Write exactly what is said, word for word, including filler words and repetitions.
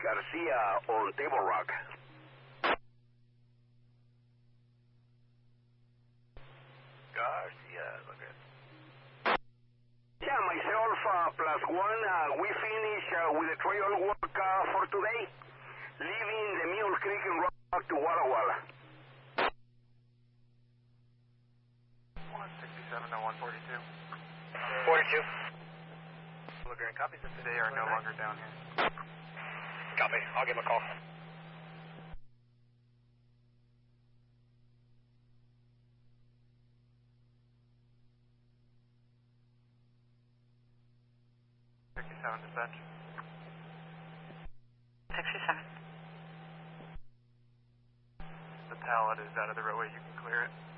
Garcia on Table Rock. Garcia, okay. Yeah, myself uh, plus one, uh, we finish uh, with the trail work uh, for today, leaving the Mule Creek and Rock to Walla Walla. one sixty-seven to one forty-two. forty-two. Lagrange, copies of today are no longer down here. Copy. I'll give him a call. sixty-seven dispatch. sixty-seven. The pallet is out of the roadway. You can clear it.